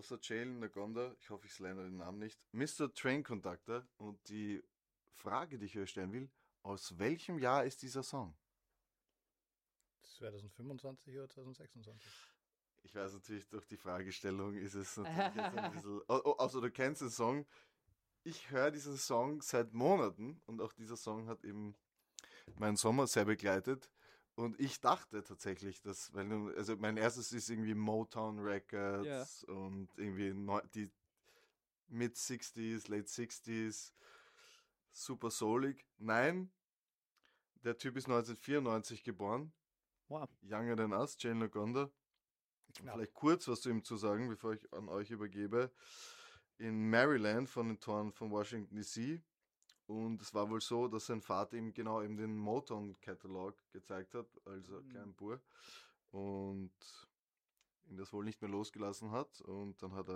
außer Jalen Nagonda, ich hoffe, ich lerne den Namen nicht, Mr. Train Conductor. Und die Frage, die ich euch stellen will, aus welchem Jahr ist dieser Song? 2025 oder 2026? Ich weiß natürlich, durch die Fragestellung ist es natürlich jetzt ein bisschen. Außer du kennst den Song. Ich höre diesen Song seit Monaten und auch dieser Song hat eben meinen Sommer sehr begleitet. Und ich dachte tatsächlich, dass, also mein erstes ist irgendwie Motown Ja. Records und irgendwie die Mid-60s, Late 60s, super soulig. Nein, der Typ ist 1994 geboren, Wow. younger than us, Jane Lagonda. Knapp. Vielleicht kurz was zu ihm zu sagen, bevor ich an euch übergebe. In Maryland von den Toren von Washington DC. Und es war wohl so, dass sein Vater ihm genau eben den Motown-Katalog gezeigt hat, als kleinen Bub. Und ihn das wohl nicht mehr losgelassen hat. Und dann hat er